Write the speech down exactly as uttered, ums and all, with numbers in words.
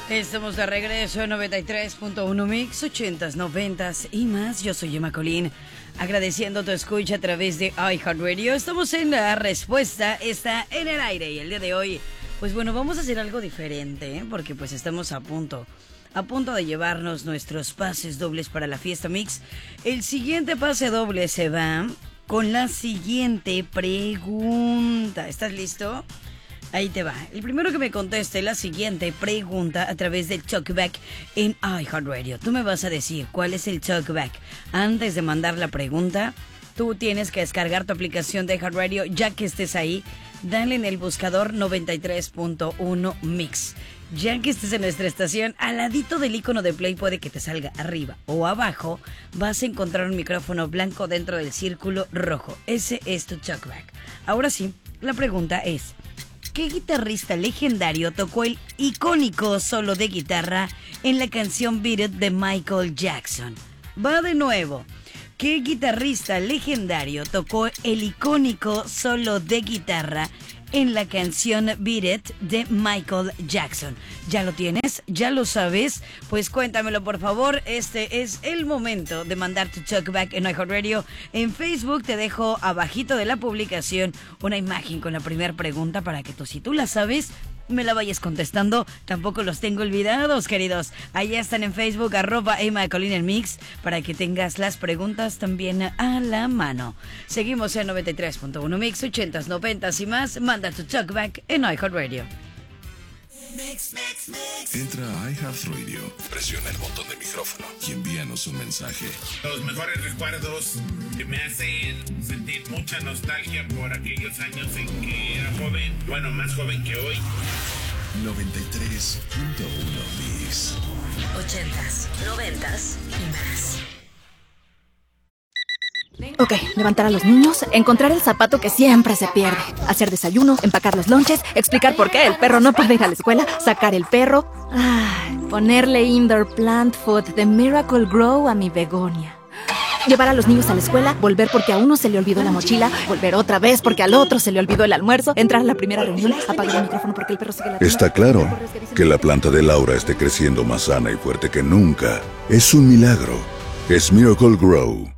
Estamos de regreso en noventa y tres punto uno Mix, ochentas, noventas y más. Yo soy Emma Colín, agradeciendo tu escucha a través de iHeartRadio. Estamos en la respuesta, está en el aire. Y el día de hoy, pues bueno, vamos a hacer algo diferente, ¿eh? Porque pues estamos a punto, a punto de llevarnos nuestros pases dobles para la fiesta Mix. El siguiente pase doble se va con la siguiente pregunta. ¿Estás listo? Ahí te va. El primero que me conteste la siguiente pregunta a través del Talkback en iHeartRadio. Tú me vas a decir cuál es el Talkback. Antes de mandar la pregunta, tú tienes que descargar tu aplicación de iHeartRadio. Ya que estés ahí, dale en el buscador noventa y tres punto uno Mix. Ya que estés en nuestra estación, al ladito del icono de play, puede que te salga arriba o abajo, vas a encontrar un micrófono blanco dentro del círculo rojo. Ese es tu Talkback. Ahora sí, la pregunta es: ¿qué guitarrista legendario tocó el icónico solo de guitarra en la canción Beat It de Michael Jackson? Va de nuevo. ¿Qué guitarrista legendario tocó el icónico solo de guitarra en la canción Beat It de Michael Jackson? ¿Ya lo tienes? ¿Ya lo sabes? Pues cuéntamelo, por favor. Este es el momento de mandar tu Talkback en iHeartRadio. En Facebook te dejo abajito de la publicación una imagen con la primera pregunta para que tú, si tú la sabes, me la vayas contestando. Tampoco los tengo olvidados, queridos. Allá están en Facebook, arroba Emma Colín el Mix, para que tengas las preguntas también a la mano. Seguimos en noventa y tres punto uno Mix, ochentas, noventas y más. Manda tu Talkback en iHeartRadio. Mix, mix, mix. Entra a iHeartRadio, presiona el botón de micrófono y envíanos un mensaje. Los mejores recuerdos que me hacen sentir mucha nostalgia por aquellos años en que era joven, bueno, más joven que hoy. noventa y tres punto uno Mix. Ochentas, noventas y más. Ok, levantar a los niños, encontrar el zapato que siempre se pierde, hacer desayuno, empacar los lonches, explicar por qué el perro no puede ir a la escuela, sacar el perro, ay, ponerle indoor plant food de Miracle Grow a mi begonia. Llevar a los niños a la escuela, volver porque a uno se le olvidó la mochila, volver otra vez porque al otro se le olvidó el almuerzo, entrar a la primera reunión, apagar el micrófono porque el perro sigue la... Está claro que la planta de Laura esté creciendo más sana y fuerte que nunca. Es un milagro. Es Miracle Grow.